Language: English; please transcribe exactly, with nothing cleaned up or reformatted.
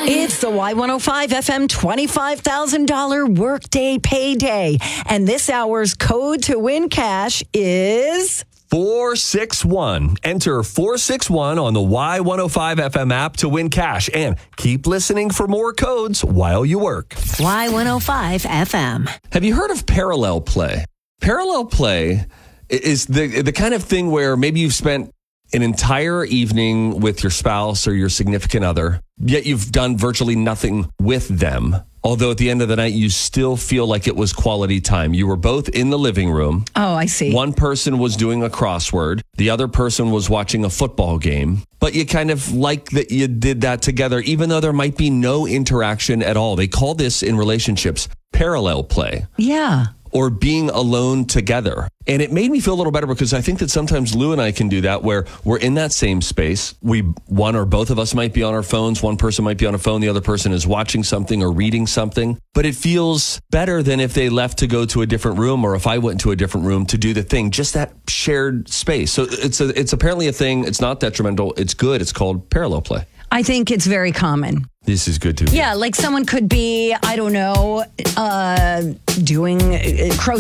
It's the Y one oh five F M twenty-five thousand dollars workday payday. And this hour's code to win cash is four six one. Enter four six one on the Y one oh five F M app to win cash. And keep listening for more codes while you work. Y one oh five F M. Have you heard of parallel play? Parallel play is the the kind of thing where maybe you've spent an entire evening with your spouse or your significant other, yet you've done virtually nothing with them. Although at the end of the night, you still feel like it was quality time. You were both in the living room. Oh, I see. One person was doing a crossword. The other person was watching a football game. But you kind of like that you did that together, even though there might be no interaction at all. They call this in relationships parallel play. Yeah. Or being alone together. And it made me feel a little better because I think that sometimes Lou and I can do that where we're in that same space. We, one or both of us might be on our phones. One person might be on a phone. The other person is watching something or reading something. But it feels better than if they left to go to a different room or if I went to a different room to do the thing. Just that shared space. So it's a, it's apparently a thing. It's not detrimental. It's good. It's called parallel play. I think it's very common. This is good too. Yeah, like someone could be, I don't know, uh, doing uh, crocheting.